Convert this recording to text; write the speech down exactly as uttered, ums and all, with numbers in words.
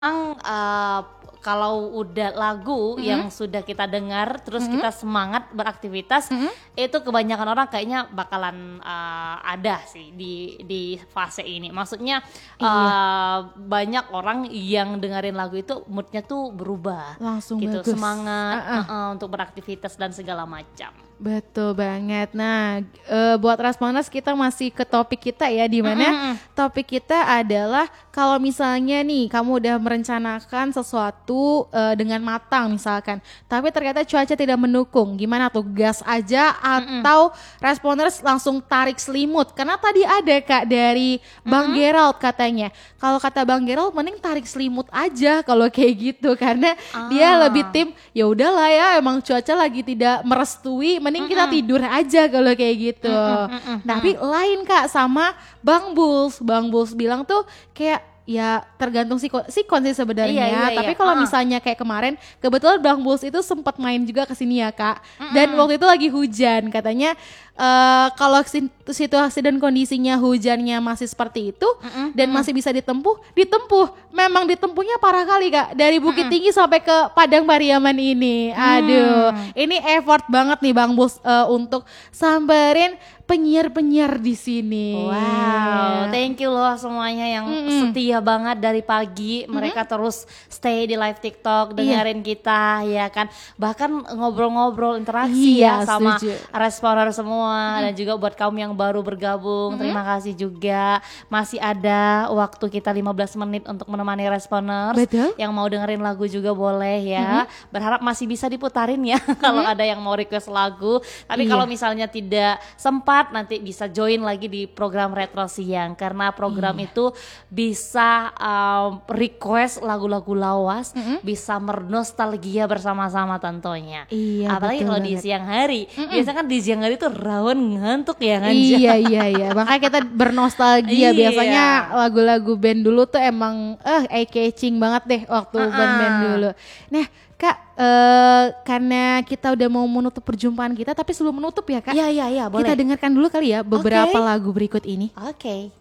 Ang eee, kalau udah lagu Mhm. yang sudah kita dengar, terus Mhm. kita semangat beraktivitas, Mhm. itu kebanyakan orang kayaknya bakalan, eee, ada sih di di fase ini. Maksudnya, Iya. eee, banyak orang yang dengerin lagu itu mood-nya tuh berubah, Langsung gitu, bagus, semangat heeh. heeh, untuk beraktivitas dan segala macam. Betul banget. Nah, eee, buat Rasmanas kita masih ke topik kita ya, di Mhm mana mhm. topik kita adalah kalau misalnya nih kamu udah merencanakan sesuatu, eee, dengan matang misalkan, tapi ternyata cuaca tidak mendukung, gimana tuh, gas aja Mhm. atau Rasponers langsung tarik selimut? Karena tadi ada Kak dari Bang Mhm. Gerald katanya, kalau kata Bang Gerald mending tarik selimut aja kalau kayak gitu, karena dia lebih Ah. tim, ya udahlah ya emang cuaca lagi tidak merestui, mending kita Mhm. tidur aja kalau kayak gitu. Mhm mhm Tapi mhm. lain Kak sama Bang Bulz, Bang Bulz bilang tuh kayak ya tergantung siko sikon sih Iya iya sebenarnya. iya, Tapi kalau heeh. misalnya kayak kemarin, kebetulan Bang Bulz itu sempat main juga ke sini ya Kak. Dan Mhm. waktu itu lagi hujan, katanya eee, kalau sin situasi dan kondisinya hujannya masih seperti itu Mhm dan mhm. masih bisa ditempuh, ditempuh. Memang ditempuhnya parah kali Kak, dari Bukit Mhm. Tinggi sampai ke Padang Pariaman ini. Aduh, Mmm. ini effort banget nih Bang Bulz, eee, untuk samperin penyiar-penyiar di sini. Wow, thank you loh semuanya yang Mhm. setia banget dari pagi, Mhm. mereka terus stay di live TikTok, Iya. dengerin kita, ya kan. Bahkan ngobrol-ngobrol, interaksi ya Iya, sama setuju. Responer semua, Mhm. dan juga buat kamu yang baru bergabung, Mhm. terima kasih juga. Masih ada waktu kita lima belas menit untuk menemani Responers, Betul. yang mau dengerin lagu juga boleh ya. Mhm. Berharap masih bisa diputarin ya kalau Mhm. ada yang mau request lagu. Tapi kalau Iya. misalnya tidak sempat, nanti bisa join lagi di program Retro Siang, karena program Iya. itu bisa, mmm, request lagu-lagu lawas, Mhm. bisa bernostalgia bersama-sama tentunya. Iya, Apalagi betul kalau di banget. siang hari, Mhm. biasanya kan di siang hari tuh rawan ngantuk ya kan, Ja? Iya iya iya, makanya kita bernostalgia, biasanya Iya. lagu-lagu band dulu tuh emang, eh, eye catching banget deh waktu band-band Heeh. dulu. Nah Kak, eee, karena kita udah mau menutup perjumpaan kita, tapi sebelum menutup ya Kak, Iya iya iya, kita boleh. dengarkan dulu kali ya beberapa Oke. lagu berikut ini. Oke.